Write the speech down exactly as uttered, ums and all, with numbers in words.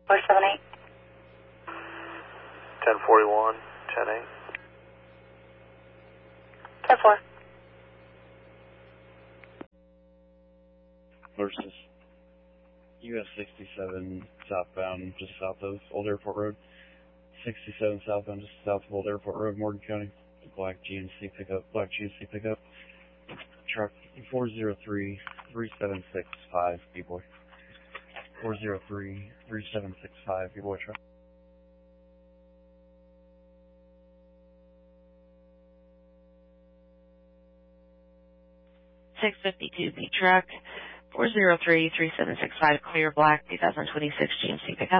four seven eight. ten forty-one, ten eight. ten four. Versus U S sixty-seven southbound, just south of Old Airport Road. sixty-seven southbound, just south of Old Airport Road, Morgan County. Black G M C pickup, black G M C pickup. Truck four zero three, three seven six five, B-Boy. four zero three, three seven six five, B-Boy truck. six fifty-two B truck, four zero three, three seven six five, clear black, two thousand twenty-six G M C pickup.